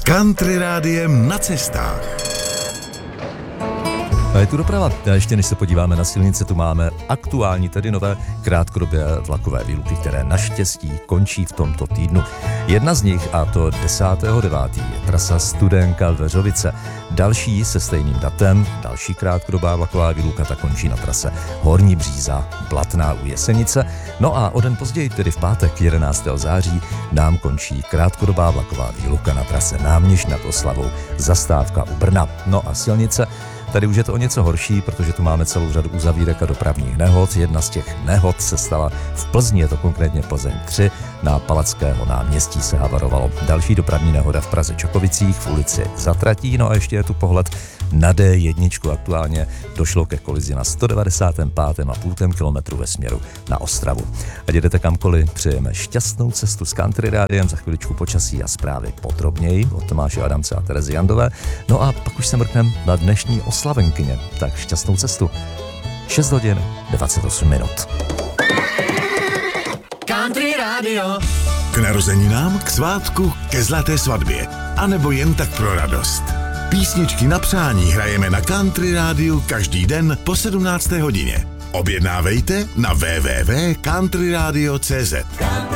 Country rádiem na cestách. A je tu doprava. A ještě než se podíváme na silnice, tu máme aktuální, tedy nové krátkodobé vlakové výluky, které naštěstí končí v tomto týdnu. Jedna z nich, a to 10.9., je trasa Studénka-Veřovice. Další se stejným datem, další krátkodobá vlaková výluka, ta končí na trase Horní Bříza, Blatná u Jesenice. No a o den později, tedy v pátek 11. září, nám končí krátkodobá vlaková výluka na trase Náměšť nad Oslavou, zastávka u Brna. No a silnice, tady už je to o něco horší, protože tu máme celou řadu uzavírek a dopravních nehod. Jedna z těch nehod se stala v Plzni, je to konkrétně Plzeň 3, na Palackého náměstí se havarovalo. Další dopravní nehoda v Praze Čokovicích v ulici Zatratí. No a ještě je tu pohled na D1. Aktuálně došlo ke kolizi na 195,5 kilometru ve směru na Ostravu. Ať jdete kamkoliv, přejeme šťastnou cestu s Country rádiem, za chviličku počasí a zprávy podrobněji od Tomáše Adamce a Terezy Jandové. No a pak už se mrkneme na dnešní oslavenkyně. Tak šťastnou cestu. 6 hodin 28 minut. Country Radio. K narozeninám, k svátku, ke zlaté svatbě. A nebo jen tak pro radost. Písničky na přání hrajeme na Country rádiu každý den po 17. hodině. Objednávejte na www.countryradio.cz.